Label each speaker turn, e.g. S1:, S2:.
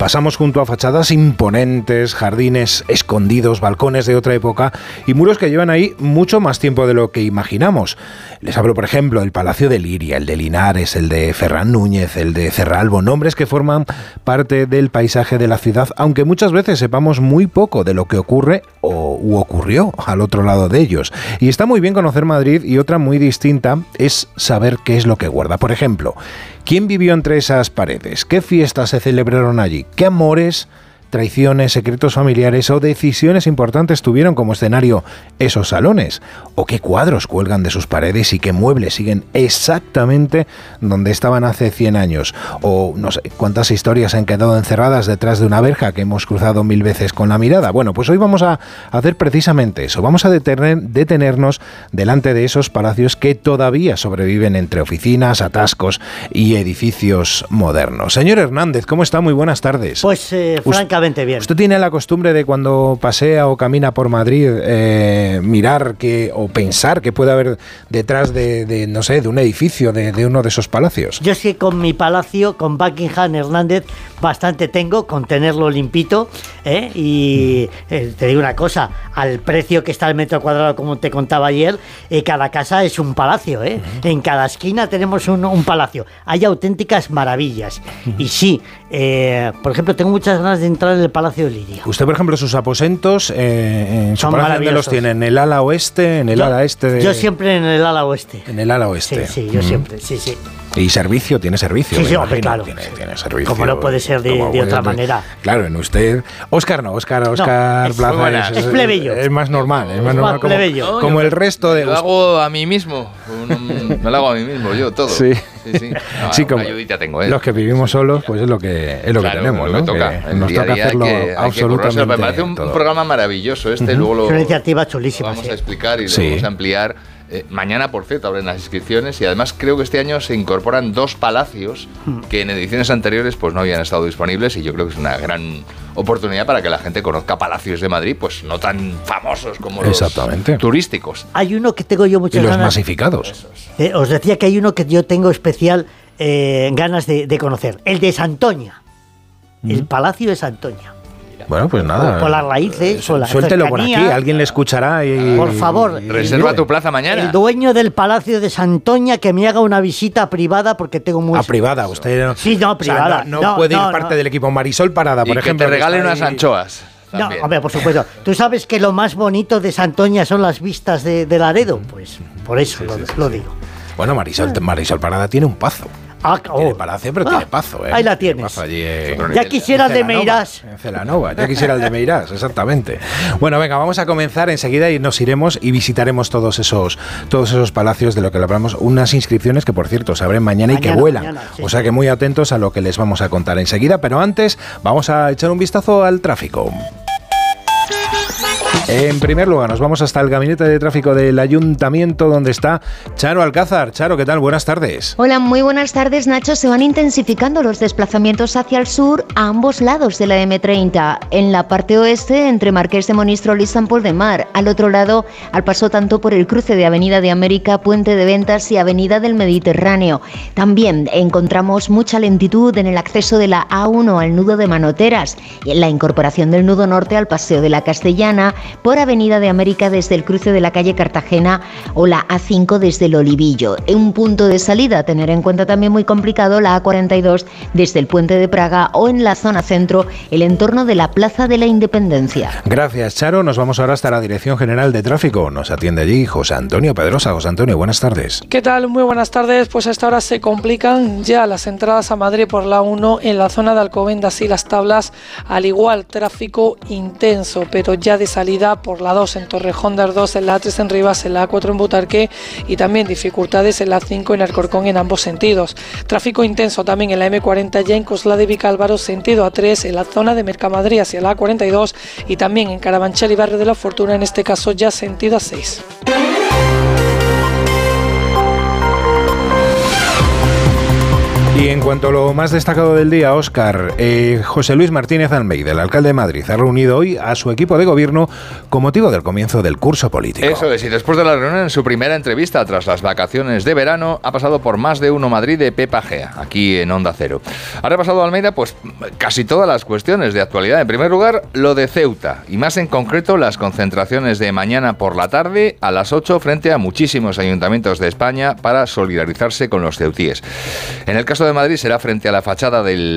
S1: Pasamos junto a fachadas imponentes, jardines escondidos, balcones de otra época y muros que llevan ahí mucho más tiempo de lo que imaginamos. Les hablo, por ejemplo, del Palacio de Liria, el de Linares, el de Ferran Núñez, el de Cerralbo, nombres que forman parte del paisaje de la ciudad, aunque muchas veces sepamos muy poco de lo que ocurre u ocurrió al otro lado de ellos. Y está muy bien conocer Madrid, y otra muy distinta es saber qué es lo que guarda. Por ejemplo, ¿quién vivió entre esas paredes? ¿Qué fiestas se celebraron allí? ¿Qué amores, traiciones, secretos familiares o decisiones importantes tuvieron como escenario esos salones? ¿O qué cuadros cuelgan de sus paredes y qué muebles siguen exactamente donde estaban hace 100 años? O no sé, cuántas historias han quedado encerradas detrás de una verja que hemos cruzado 1000 veces con la mirada. Bueno, pues hoy vamos a hacer precisamente eso. Vamos a detenernos delante de esos palacios que todavía sobreviven entre oficinas, atascos y edificios modernos. Señor Hernández, ¿cómo está? Muy buenas tardes.
S2: Pues francamente bien.
S1: ¿Usted tiene la costumbre de cuando pasea o camina por Madrid mirar o pensar que puede haber detrás de no sé, de un edificio, de uno de esos palacios?
S2: Yo sí, con mi palacio, con Buckingham, Hernández, bastante tengo con tenerlo limpito, y te digo una cosa, al precio que está el metro cuadrado, como te contaba ayer, cada casa es un palacio, en cada esquina tenemos un palacio. Hay auténticas maravillas. Y sí, por ejemplo, tengo muchas ganas de entrar en el Palacio de Liria.
S1: Usted, por ejemplo, sus aposentos en su palacio, ¿dónde los tiene? ¿En el ala oeste? ¿En el ala este?
S2: Yo siempre en el ala oeste.
S1: En el ala oeste.
S2: Sí, yo siempre, sí.
S1: ¿Y servicio? ¿Tiene servicio?
S2: Sí, hombre, claro.
S1: Tiene servicio.
S2: Como no puede ser de otra manera.
S1: Claro, en usted... Óscar Plaza
S2: es plebeyo.
S1: Es más normal. Es más normal
S2: plebeyo.
S1: Como el resto de...
S3: Lo hago a mí mismo. Me lo hago a mí mismo, yo, todo.
S1: Sí.
S3: No,
S1: sí, como
S3: ayudita tengo,
S1: los que vivimos solos, pues es lo que tenemos, ¿no?
S3: Me toca.
S1: Nos toca hacerlo absolutamente.
S3: Me parece un programa maravilloso luego
S2: es una iniciativa chulísima.
S3: Vamos a explicar y lo vamos a ampliar. Mañana, por cierto, abren las inscripciones y además creo que este año se incorporan 2 palacios que en ediciones anteriores pues no habían estado disponibles, y yo creo que es una gran oportunidad para que la gente conozca palacios de Madrid, pues no tan famosos como los turísticos.
S2: Hay uno que tengo yo muchas ganas.
S1: Y los masificados.
S2: Os decía que hay uno que yo tengo especial ganas de conocer, el de Santoña, el Palacio de Santoña.
S1: Bueno, pues nada.
S2: Por las raíces, por la
S1: suéltelo
S2: cercanía.
S1: por aquí, alguien le escuchará y...
S2: Por favor.
S3: Reserva tu plaza mañana.
S2: El dueño del Palacio de Santoña que me haga una visita privada porque tengo muy...
S1: privada, usted...
S2: Sí, no, privada.
S1: O sea, no puede ir parte del equipo Marisol Parada, por ejemplo.
S3: Que te regale unas anchoas.
S2: No, hombre, por supuesto. ¿Tú sabes que lo más bonito de Santoña son las vistas de Laredo? Pues por eso lo digo.
S1: Bueno, Marisol Parada tiene un pazo. Tiene palacio, pero tiene pazo,
S2: Ahí la tienes.
S1: Allí,
S2: ya quisiera el de Meirás.
S1: En Celanova, ya quisiera el de Meirás, exactamente. Bueno, venga, vamos a comenzar enseguida y nos iremos y visitaremos todos esos palacios de lo que hablamos. Unas inscripciones que, por cierto, se abren mañana y que vuelan. Sí. O sea que muy atentos a lo que les vamos a contar enseguida. Pero antes, vamos a echar un vistazo al tráfico. En primer lugar, nos vamos hasta el gabinete de tráfico del Ayuntamiento, donde está Charo Alcázar. Charo, ¿qué tal? Buenas tardes.
S4: Hola, muy buenas tardes, Nacho. Se van intensificando los desplazamientos hacia el sur a ambos lados de la M30. En la parte oeste, entre Marqués de Monistrol y San Pol de Mar. Al otro lado, al paso tanto por el cruce de Avenida de América, Puente de Ventas y Avenida del Mediterráneo. También encontramos mucha lentitud en el acceso de la A1 al nudo de Manoteras y en la incorporación del nudo norte al Paseo de la Castellana, por Avenida de América desde el cruce de la calle Cartagena o la A5 desde el Olivillo. En un punto de salida a tener en cuenta también muy complicado la A42 desde el Puente de Praga o en la zona centro, el entorno de la Plaza de la Independencia.
S1: Gracias, Charo. Nos vamos ahora hasta la Dirección General de Tráfico. Nos atiende allí José Antonio Pedrosa. José Antonio, buenas tardes.
S5: ¿Qué tal? Muy buenas tardes. Pues a esta hora se complican ya las entradas a Madrid por la 1 en la zona de Alcobendas y Las Tablas, al igual tráfico intenso, pero ya de salida por la 2 en Torrejón de Ardoz, en la A3 en Rivas, en la A4 en Butarque y también dificultades en la 5 en Alcorcón en ambos sentidos. Tráfico intenso también en la M40 ya en Coslada de Vicálvaro, sentido A3 en la zona de Mercamadrid hacia la A42 y también en Carabanchel y Barrio de la Fortuna, en este caso ya sentido A6.
S1: Y en cuanto a lo más destacado del día, Óscar, José Luis Martínez Almeida, el alcalde de Madrid, ha reunido hoy a su equipo de gobierno con motivo del comienzo del curso político.
S3: Eso es, y después de la reunión, en su primera entrevista tras las vacaciones de verano, ha pasado por Más de Uno Madrid de Pepa Gea, aquí en Onda Cero. Ha repasado Almeida pues casi todas las cuestiones de actualidad. En primer lugar, lo de Ceuta, y más en concreto las concentraciones de mañana por la tarde a las 8 frente a muchísimos ayuntamientos de España para solidarizarse con los ceutíes. En el caso de Madrid será frente a la fachada del